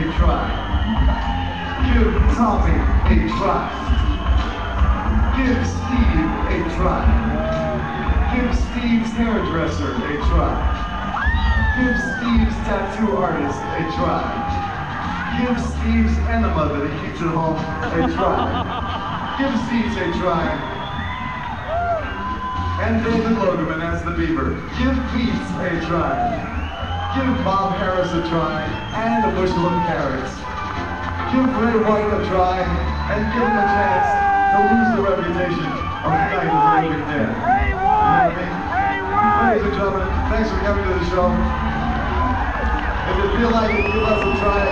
a try. Give Tommy a try. Give Steve a try. Give Steve's hairdresser a try. Give Steve's tattoo artist a try. Give Steve's enema that he keeps at home a try. Give Steve's a try. And David Loderman as the Beaver. Give Beats a try. Give Bob Harris a try and a bushel of carrots. Give Ray White a try and give him a chance to lose the reputation of the night of the living dead. You know what I mean? Ladies and gentlemen, thanks for coming to the show. If you feel like it, give us a try.